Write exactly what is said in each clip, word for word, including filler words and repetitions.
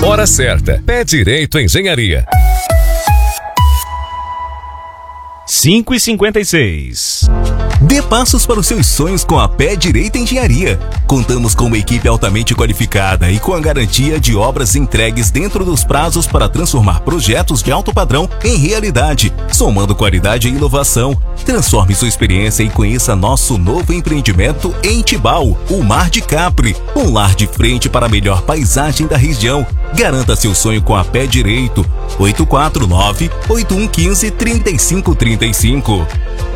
Hora certa. Pé Direito Engenharia. cinco e cinquenta e seis. Dê passos para os seus sonhos com a Pé Direito Engenharia. Contamos com uma equipe altamente qualificada e com a garantia de obras entregues dentro dos prazos para transformar projetos de alto padrão em realidade, somando qualidade e inovação. Transforme sua experiência e conheça nosso novo empreendimento em Tibau, o Mar de Capri, um lar de frente para a melhor paisagem da região. Garanta seu sonho com a Pé Direito. oito quatro nove, oito um um cinco, três cinco três cinco.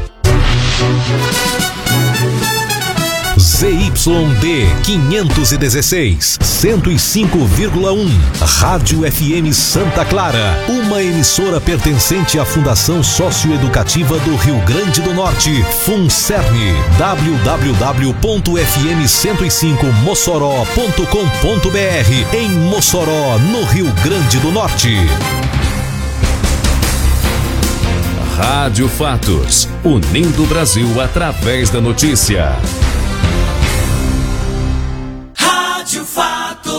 Z Y D quinhentos e dezesseis, cento e cinco vírgula um, Rádio F M Santa Clara, uma emissora pertencente à Fundação Socioeducativa do Rio Grande do Norte, FUNCERN, w w w ponto f m cento e cinco mossoró ponto com ponto b r, em Mossoró, no Rio Grande do Norte. Rádio Fatos, unindo o Brasil através da notícia. Rádio Fatos.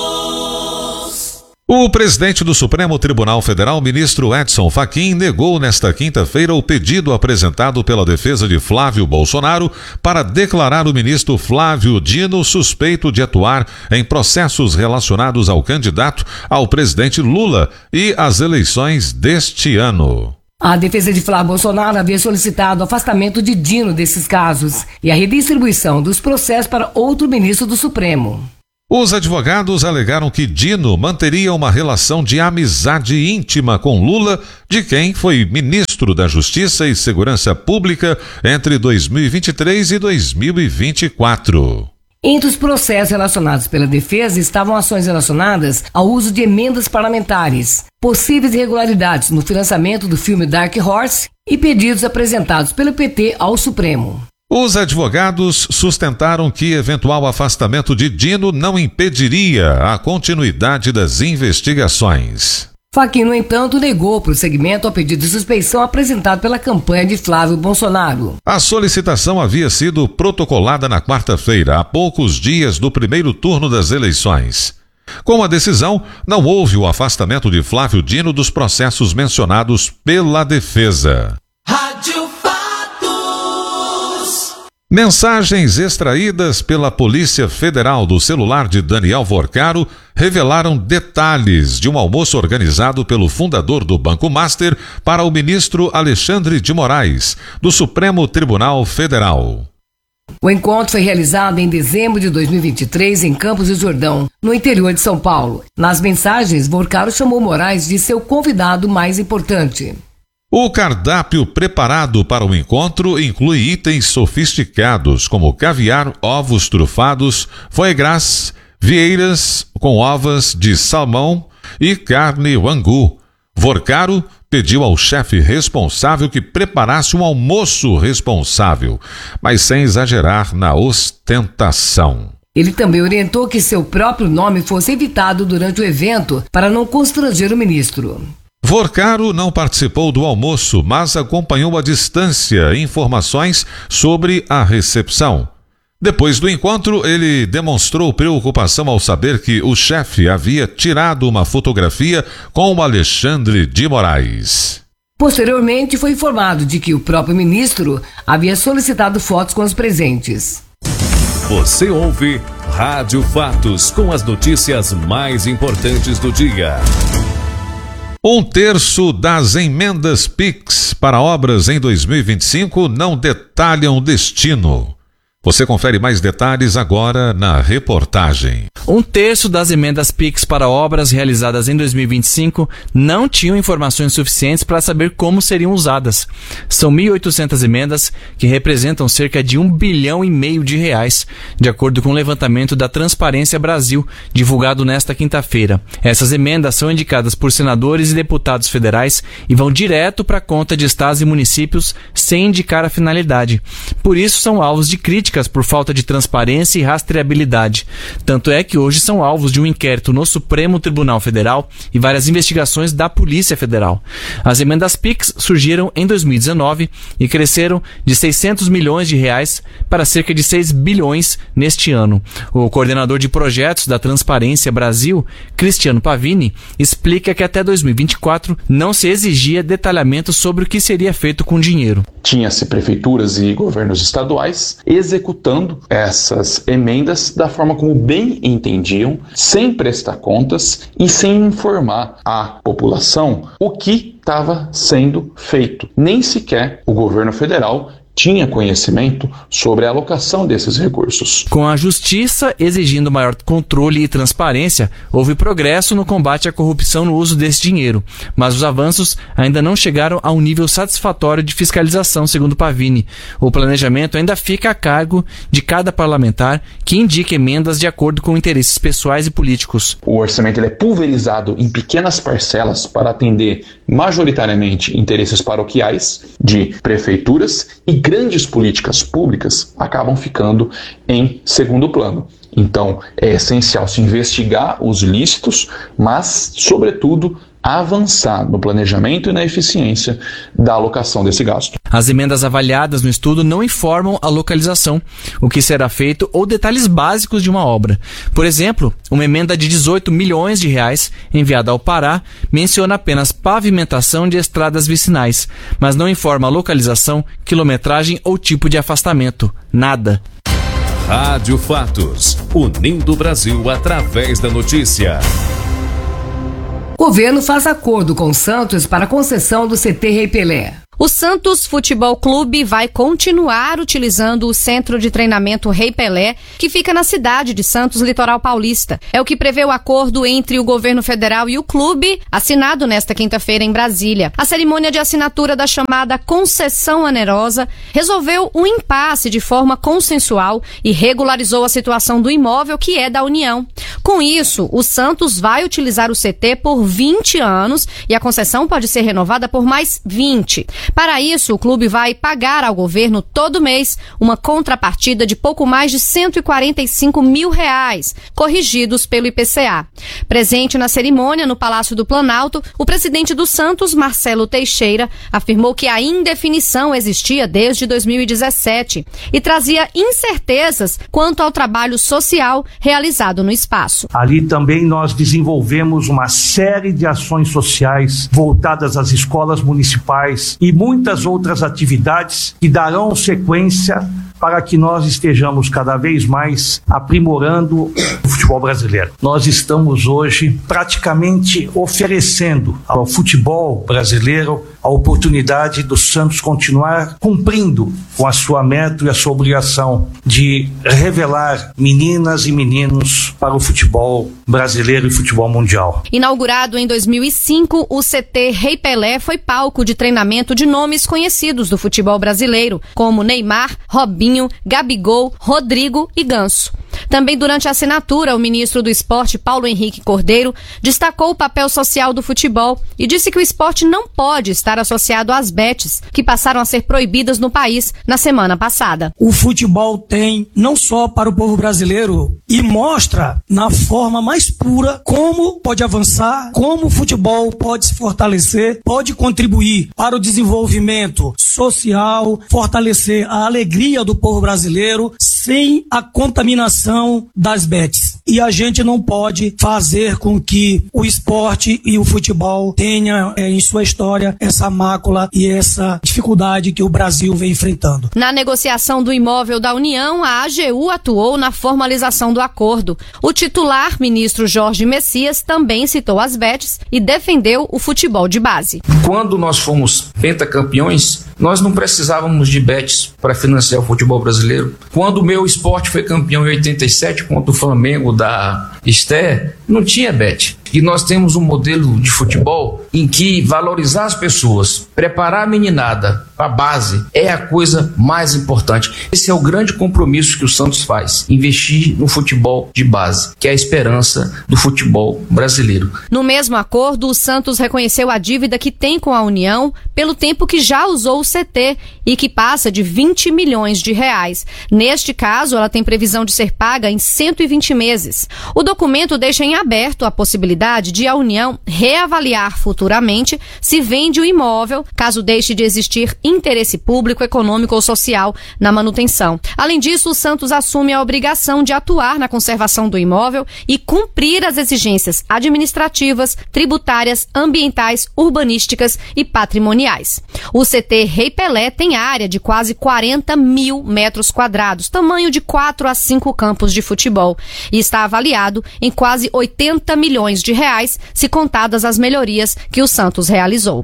O presidente do Supremo Tribunal Federal, ministro Edson Fachin, negou nesta quinta-feira o pedido apresentado pela defesa de Flávio Bolsonaro para declarar o ministro Flávio Dino suspeito de atuar em processos relacionados ao candidato ao presidente Lula e às eleições deste ano. A defesa de Flávio Bolsonaro havia solicitado o afastamento de Dino desses casos e a redistribuição dos processos para outro ministro do Supremo. Os advogados alegaram que Dino manteria uma relação de amizade íntima com Lula, de quem foi ministro da Justiça e Segurança Pública entre dois mil e vinte e três e dois mil e vinte e quatro. Entre os processos relacionados pela defesa estavam ações relacionadas ao uso de emendas parlamentares, possíveis irregularidades no financiamento do filme Dark Horse e pedidos apresentados pelo P T ao Supremo. Os advogados sustentaram que eventual afastamento de Dino não impediria a continuidade das investigações. Fachin, no entanto, negou o prosseguimento ao pedido de suspeição apresentado pela campanha de Flávio Bolsonaro. A solicitação havia sido protocolada na quarta-feira, a poucos dias do primeiro turno das eleições. Com a decisão, não houve o afastamento de Flávio Dino dos processos mencionados pela defesa. Rádio Fatos. Mensagens extraídas pela Polícia Federal do celular de Daniel Vorcaro revelaram detalhes de um almoço organizado pelo fundador do Banco Master para o ministro Alexandre de Moraes, do Supremo Tribunal Federal. O encontro foi realizado em dezembro de dois mil e vinte e três em Campos do Jordão, no interior de São Paulo. Nas mensagens, Vorcaro chamou Moraes de seu convidado mais importante. O cardápio preparado para o encontro inclui itens sofisticados como caviar, ovos trufados, foie gras, vieiras com ovas de salmão e carne wagyu. Vorcaro pediu ao chefe responsável que preparasse um almoço responsável, mas sem exagerar na ostentação. Ele também orientou que seu próprio nome fosse evitado durante o evento para não constranger o ministro. Vorcaro não participou do almoço, mas acompanhou à distância informações sobre a recepção. Depois do encontro, ele demonstrou preocupação ao saber que o chefe havia tirado uma fotografia com o Alexandre de Moraes. Posteriormente, foi informado de que o próprio ministro havia solicitado fotos com os presentes. Você ouve Rádio Fatos com as notícias mais importantes do dia. Um terço das emendas Pix para obras em dois mil e vinte e cinco não detalham destino. Você confere mais detalhes agora na reportagem. Um terço das emendas Pix para obras realizadas em dois mil e vinte e cinco não tinham informações suficientes para saber como seriam usadas. São mil e oitocentas emendas que representam cerca de um bilhão e meio de reais, de acordo com o levantamento da Transparência Brasil, divulgado nesta quinta-feira. Essas emendas são indicadas por senadores e deputados federais e vão direto para a conta de estados e municípios sem indicar a finalidade. Por isso, são alvos de crítica críticas por falta de transparência e rastreabilidade. Tanto é que hoje são alvos de um inquérito no Supremo Tribunal Federal e várias investigações da Polícia Federal. As emendas Pix surgiram em dois mil e dezenove e cresceram de seiscentos milhões de reais para cerca de seis bilhões neste ano. O coordenador de projetos da Transparência Brasil, Cristiano Pavini, explica que até dois mil e vinte e quatro não se exigia detalhamento sobre o que seria feito com o dinheiro. Tinha-se prefeituras e governos estaduais executando essas emendas da forma como bem entendiam, sem prestar contas e sem informar a população o que estava sendo feito. Nem sequer o governo federal tinha conhecimento sobre a alocação desses recursos. Com a justiça exigindo maior controle e transparência, houve progresso no combate à corrupção no uso desse dinheiro, mas os avanços ainda não chegaram a um nível satisfatório de fiscalização, segundo Pavini. O planejamento ainda fica a cargo de cada parlamentar, que indica emendas de acordo com interesses pessoais e políticos. O orçamento ele é pulverizado em pequenas parcelas para atender majoritariamente interesses paroquiais de prefeituras, e grandes políticas públicas acabam ficando em segundo plano. Então, é essencial se investigar os ilícitos, mas, sobretudo, avançar no planejamento e na eficiência da alocação desse gasto. As emendas avaliadas no estudo não informam a localização, o que será feito ou detalhes básicos de uma obra. Por exemplo, uma emenda de dezoito milhões de reais enviada ao Pará menciona apenas pavimentação de estradas vicinais, mas não informa a localização, quilometragem ou tipo de afastamento. Nada. Rádio Fatos, unindo o Brasil através da notícia. Governo faz acordo com Santos para concessão do C T Rei Pelé. O Santos Futebol Clube vai continuar utilizando o Centro de Treinamento Rei Pelé, que fica na cidade de Santos, litoral paulista. É o que prevê o acordo entre o governo federal e o clube, assinado nesta quinta-feira em Brasília. A cerimônia de assinatura da chamada concessão onerosa resolveu um impasse de forma consensual e regularizou a situação do imóvel, que é da União. Com isso, o Santos vai utilizar o C T por vinte anos e a concessão pode ser renovada por mais vinte. Para isso, o clube vai pagar ao governo todo mês uma contrapartida de pouco mais de cento e quarenta e cinco mil reais, corrigidos pelo I P C A. Presente na cerimônia no Palácio do Planalto, o presidente do Santos, Marcelo Teixeira, afirmou que a indefinição existia desde dois mil e dezessete e trazia incertezas quanto ao trabalho social realizado no espaço. Ali também nós desenvolvemos uma série de ações sociais voltadas às escolas municipais e muitas outras atividades que darão sequência para que nós estejamos cada vez mais aprimorando o futebol brasileiro. Nós estamos hoje praticamente oferecendo ao futebol brasileiro a oportunidade do Santos continuar cumprindo com a sua meta e a sua obrigação de revelar meninas e meninos para o futebol brasileiro e futebol mundial. Inaugurado em dois mil e cinco, o C T Rei Pelé foi palco de treinamento de nomes conhecidos do futebol brasileiro, como Neymar, Robinho, Gabigol, Rodrigo e Ganso. Também durante a assinatura, o ministro do Esporte, Paulo Henrique Cordeiro, destacou o papel social do futebol e disse que o esporte não pode estar associado às bets, que passaram a ser proibidas no país na semana passada. O futebol tem não só para o povo brasileiro e mostra na forma mais pura como pode avançar, como o futebol pode se fortalecer, pode contribuir para o desenvolvimento social, fortalecer a alegria do povo brasileiro sem a contaminação das bets. E a gente não pode fazer com que o esporte e o futebol tenham é, em sua história essa mácula e essa dificuldade que o Brasil vem enfrentando. Na negociação do imóvel da União, a A G U atuou na formalização do acordo. O titular, ministro Jorge Messias, também citou as bets e defendeu o futebol de base. Quando nós fomos pentacampeões, nós não precisávamos de bets para financiar o futebol brasileiro. Quando o meu esporte foi campeão em oitenta e sete contra o Flamengo da Esté, não tinha bet. E nós temos um modelo de futebol em que valorizar as pessoas, preparar a meninada, a base, é a coisa mais importante. Esse é o grande compromisso que o Santos faz, investir no futebol de base, que é a esperança do futebol brasileiro. No mesmo acordo, o Santos reconheceu a dívida que tem com a União pelo tempo que já usou o C T e que passa de vinte milhões de reais. Neste caso, ela tem previsão de ser paga em cento e vinte meses. O documento deixa em aberto a possibilidade de a União reavaliar futuramente se vende o imóvel, caso deixe de existir interesse público, econômico ou social na manutenção. Além disso, o Santos assume a obrigação de atuar na conservação do imóvel e cumprir as exigências administrativas, tributárias, ambientais, urbanísticas e patrimoniais. O C T Rei Pelé tem área de quase quarenta mil metros quadrados, tamanho de quatro a cinco campos de futebol, e está avaliado em quase oitenta milhões de reais, se contadas as melhorias que o Santos realizou.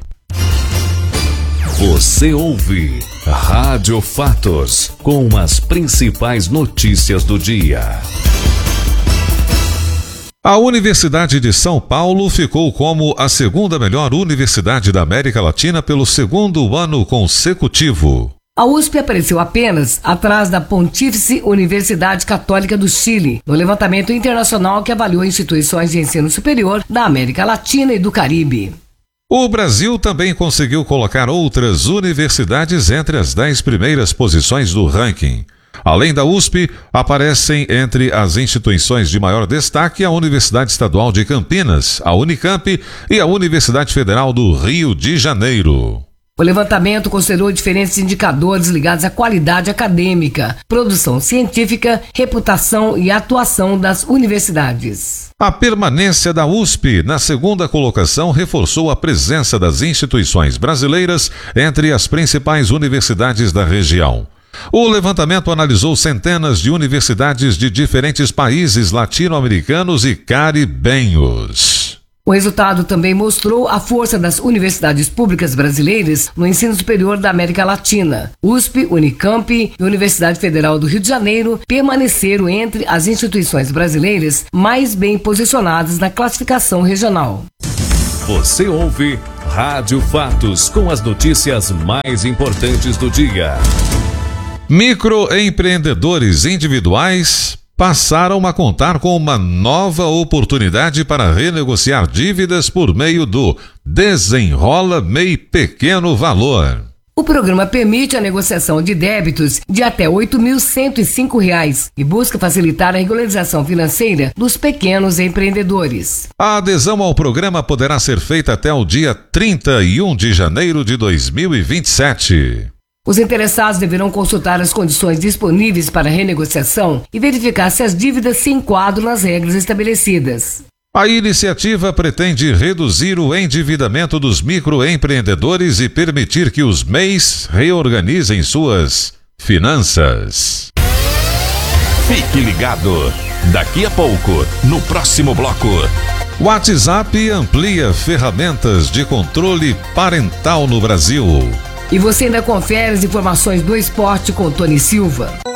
Você ouve Rádio Fatos, com as principais notícias do dia. A Universidade de São Paulo ficou como a segunda melhor universidade da América Latina pelo segundo ano consecutivo. A U S P apareceu apenas atrás da Pontífice Universidade Católica do Chile, no levantamento internacional que avaliou instituições de ensino superior da América Latina e do Caribe. O Brasil também conseguiu colocar outras universidades entre as dez primeiras posições do ranking. Além da U S P, aparecem entre as instituições de maior destaque a Universidade Estadual de Campinas, a Unicamp e a Universidade Federal do Rio de Janeiro. O levantamento considerou diferentes indicadores ligados à qualidade acadêmica, produção científica, reputação e atuação das universidades. A permanência da U S P na segunda colocação reforçou a presença das instituições brasileiras entre as principais universidades da região. O levantamento analisou centenas de universidades de diferentes países latino-americanos e caribenhos. O resultado também mostrou a força das universidades públicas brasileiras no ensino superior da América Latina. U S P, Unicamp e Universidade Federal do Rio de Janeiro permaneceram entre as instituições brasileiras mais bem posicionadas na classificação regional. Você ouve Rádio Fatos, com as notícias mais importantes do dia. Microempreendedores individuais passaram a contar com uma nova oportunidade para renegociar dívidas por meio do Desenrola M E I Pequeno Valor. O programa permite a negociação de débitos de até oito mil cento e cinco reais e busca facilitar a regularização financeira dos pequenos empreendedores. A adesão ao programa poderá ser feita até o dia trinta e um de janeiro de dois mil e vinte e sete. Os interessados deverão consultar as condições disponíveis para renegociação e verificar se as dívidas se enquadram nas regras estabelecidas. A iniciativa pretende reduzir o endividamento dos microempreendedores e permitir que os M E Is reorganizem suas finanças. Fique ligado. Daqui a pouco, no próximo bloco. WhatsApp amplia ferramentas de controle parental no Brasil. E você ainda confere as informações do esporte com Tony Silva.